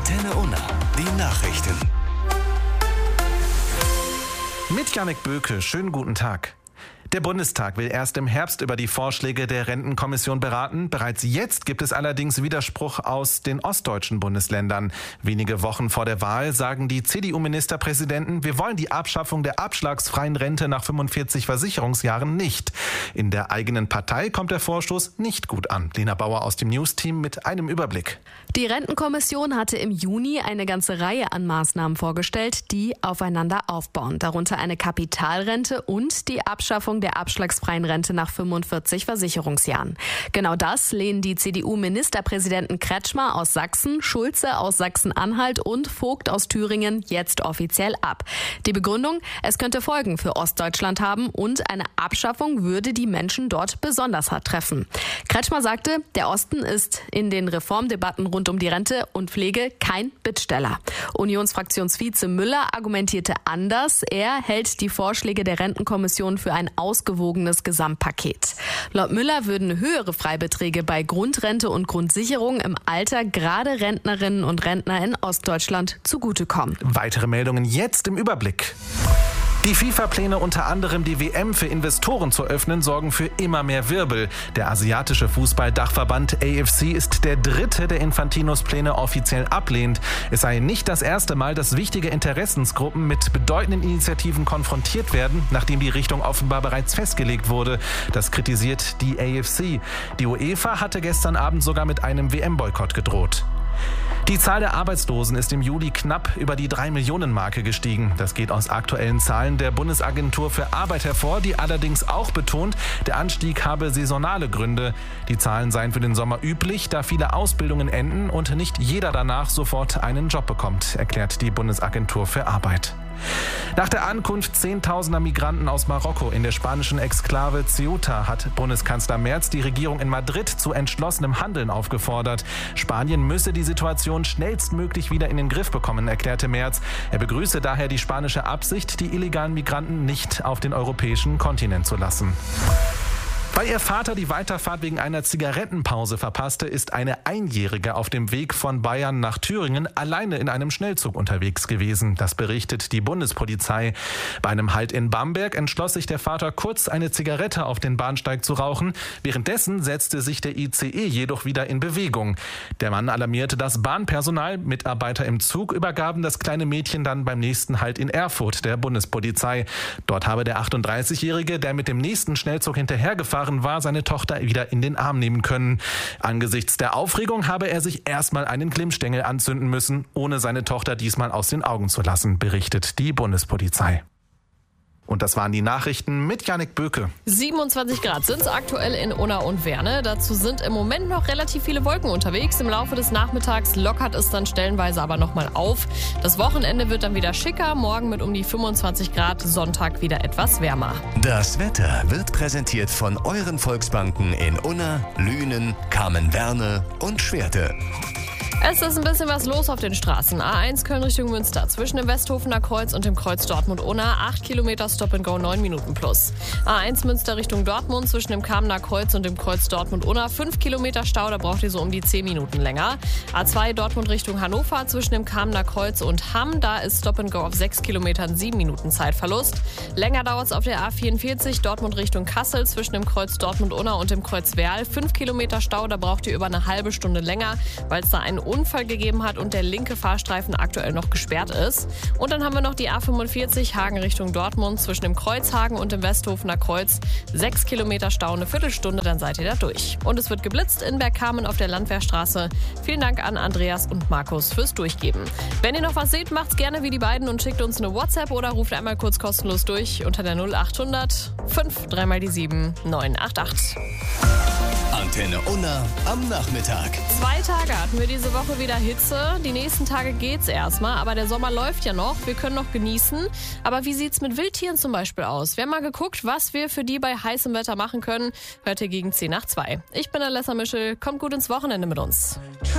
Antenne Unna, die Nachrichten. Mit Janik Böke, schönen guten Tag. Der Bundestag will erst im Herbst über die Vorschläge der Rentenkommission beraten. Bereits jetzt gibt es allerdings Widerspruch aus den ostdeutschen Bundesländern. Wenige Wochen vor der Wahl sagen die CDU-Ministerpräsidenten, wir wollen die Abschaffung der abschlagsfreien Rente nach 45 Versicherungsjahren nicht. In der eigenen Partei kommt der Vorstoß nicht gut an. Lena Bauer aus dem News-Team mit einem Überblick. Die Rentenkommission hatte im Juni eine ganze Reihe an Maßnahmen vorgestellt, die aufeinander aufbauen. Darunter eine Kapitalrente und die Abschaffung der abschlagsfreien Rente nach 45 Versicherungsjahren. Genau das lehnen die CDU-Ministerpräsidenten Kretschmer aus Sachsen, Schulze aus Sachsen-Anhalt und Vogt aus Thüringen jetzt offiziell ab. Die Begründung, es könnte Folgen für Ostdeutschland haben und eine Abschaffung würde die Menschen dort besonders hart treffen. Kretschmer sagte, der Osten ist in den Reformdebatten rund um die Rente und Pflege kein Bittsteller. Unionsfraktionsvize Müller argumentierte anders. Er hält die Vorschläge der Rentenkommission für ein ausgewogenes Gesamtpaket. Laut Müller würden höhere Freibeträge bei Grundrente und Grundsicherung im Alter gerade Rentnerinnen und Rentner in Ostdeutschland zugutekommen. Weitere Meldungen jetzt im Überblick. Die FIFA-Pläne, unter anderem die WM für Investoren zu öffnen, sorgen für immer mehr Wirbel. Der asiatische Fußballdachverband AFC ist der dritte, der Infantinos Pläne offiziell ablehnt. Es sei nicht das erste Mal, dass wichtige Interessensgruppen mit bedeutenden Initiativen konfrontiert werden, nachdem die Richtung offenbar bereits festgelegt wurde. Das kritisiert die AFC. Die UEFA hatte gestern Abend sogar mit einem WM-Boykott gedroht. Die Zahl der Arbeitslosen ist im Juli knapp über die 3-Millionen-Marke gestiegen. Das geht aus aktuellen Zahlen der Bundesagentur für Arbeit hervor, die allerdings auch betont, der Anstieg habe saisonale Gründe. Die Zahlen seien für den Sommer üblich, da viele Ausbildungen enden und nicht jeder danach sofort einen Job bekommt, erklärt die Bundesagentur für Arbeit. Nach der Ankunft zehntausender Migranten aus Marokko in der spanischen Exklave Ceuta hat Bundeskanzler Merz die Regierung in Madrid zu entschlossenem Handeln aufgefordert. Spanien müsse die Situation schnellstmöglich wieder in den Griff bekommen, erklärte Merz. Er begrüße daher die spanische Absicht, die illegalen Migranten nicht auf den europäischen Kontinent zu lassen. Weil ihr Vater die Weiterfahrt wegen einer Zigarettenpause verpasste, ist eine Einjährige auf dem Weg von Bayern nach Thüringen alleine in einem Schnellzug unterwegs gewesen. Das berichtet die Bundespolizei. Bei einem Halt in Bamberg entschloss sich der Vater kurz, eine Zigarette auf den Bahnsteig zu rauchen. Währenddessen setzte sich der ICE jedoch wieder in Bewegung. Der Mann alarmierte das Bahnpersonal. Mitarbeiter im Zug übergaben das kleine Mädchen dann beim nächsten Halt in Erfurt der Bundespolizei. Dort habe der 38-Jährige, der mit dem nächsten Schnellzug hinterhergefahren war, seine Tochter wieder in den Arm nehmen können. Angesichts der Aufregung habe er sich erstmal einen Glimmstängel anzünden müssen, ohne seine Tochter diesmal aus den Augen zu lassen, berichtet die Bundespolizei. Und das waren die Nachrichten mit Janik Böke. 27 Grad sind es aktuell in Unna und Werne. Dazu sind im Moment noch relativ viele Wolken unterwegs. Im Laufe des Nachmittags lockert es dann stellenweise aber nochmal auf. Das Wochenende wird dann wieder schicker. Morgen mit um die 25 Grad, Sonntag wieder etwas wärmer. Das Wetter wird präsentiert von euren Volksbanken in Unna, Lünen, Kamen-Werne und Schwerte. Es ist ein bisschen was los auf den Straßen. A1 Köln Richtung Münster. Zwischen dem Westhofener Kreuz und dem Kreuz Dortmund-Unna 8 Kilometer Stop-and-Go, 9 Minuten plus. A1 Münster Richtung Dortmund. Zwischen dem Kamener Kreuz und dem Kreuz Dortmund-Unna 5 Kilometer Stau. Da braucht ihr so um die 10 Minuten länger. A2 Dortmund Richtung Hannover. Zwischen dem Kamener Kreuz und Hamm. Da ist Stop-and-Go auf 6 Kilometern, 7 Minuten Zeitverlust. Länger dauert es auf der A44 Dortmund Richtung Kassel. Zwischen dem Kreuz Dortmund-Unna und dem Kreuz Werl 5 Kilometer Stau. Da braucht ihr über eine halbe Stunde länger, weil es da einen Unfall gegeben hat und der linke Fahrstreifen aktuell noch gesperrt ist. Und dann haben wir noch die A45 Hagen Richtung Dortmund zwischen dem Kreuzhagen und dem Westhofener Kreuz. 6 Kilometer Stau, eine Viertelstunde, dann seid ihr da durch. Und es wird geblitzt in Bergkamen auf der Landwehrstraße. Vielen Dank an Andreas und Markus fürs Durchgeben. Wenn ihr noch was seht, macht's gerne wie die beiden und schickt uns eine WhatsApp oder ruft einmal kurz kostenlos durch unter der 0800 5 3 mal die 7 988. Antenne Unna am Nachmittag. 2 Tage hatten wir diese Woche wieder Hitze. Die nächsten Tage geht's erstmal, aber der Sommer läuft ja noch. Wir können noch genießen. Aber wie sieht's mit Wildtieren zum Beispiel aus? Wir haben mal geguckt, was wir für die bei heißem Wetter machen können. Hört ihr gegen 10 nach 2. Ich bin Alessa Mischel. Kommt gut ins Wochenende mit uns.